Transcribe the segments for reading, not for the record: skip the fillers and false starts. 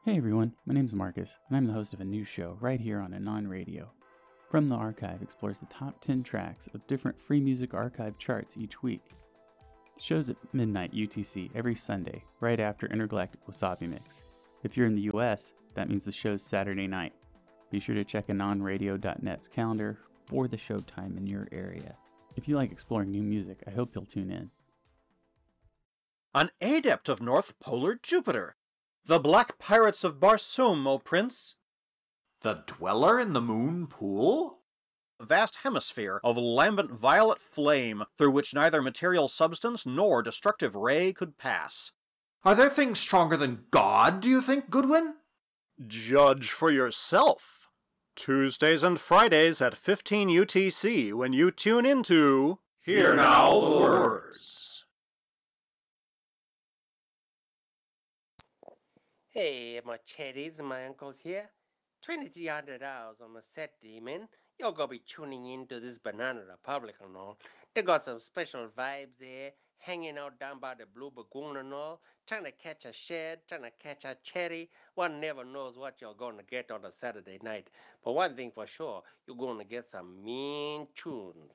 Hey everyone, my name's Marcus, and I'm the host of a new show right here on Anon Radio. From the Archive explores the top 10 tracks of different free music archive charts each week. The show's at midnight UTC every Sunday, right after Intergalactic Wasabi Mix. If you're in the US, that means the show's Saturday night. Be sure to check anonradio.net's calendar for the show time in your area. If you like exploring new music, I hope you'll tune in. An adept of North Polar Jupiter. The Black Pirates of Barsoom, O Prince. The Dweller in the Moon Pool? A vast hemisphere of lambent violet flame through which neither material substance nor destructive ray could pass. Are there things stronger than God, do you think, Goodwin? Judge for yourself. Tuesdays and Fridays at 15 UTC when you tune into Hear Now the Words. Hey, my chatties and my uncles here. 2300 hours on a Saturday, man. You're gonna be tuning into this Banana Republic and all. They got some special vibes there, hanging out down by the Blue Lagoon and all, trying to catch a shed, trying to catch a cherry. One never knows what you're gonna get on a Saturday night. But one thing for sure, you're gonna get some mean tunes.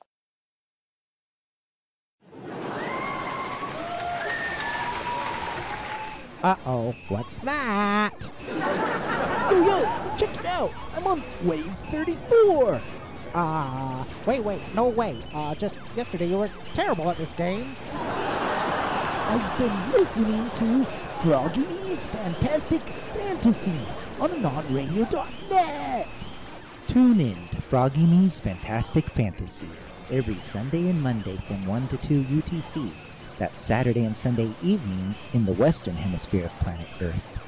Uh-oh, what's that? Yo, check it out! I'm on wave 34! Wait, no way. Just yesterday you were terrible at this game. I've been listening to Froggy E's Fantastic Fantasy on AnonRadio.net. Tune in to Froggy Me's Fantastic Fantasy every Sunday and Monday from 1 to 2 UTC. That's Saturday and Sunday evenings in the Western Hemisphere of planet Earth.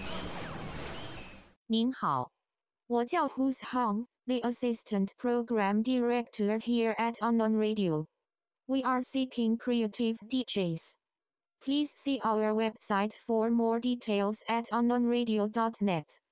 您好，我叫 Who's Hong, the Assistant Program Director here at Anon Radio. We are seeking creative DJs. Please see our website for more details at anonradio.net.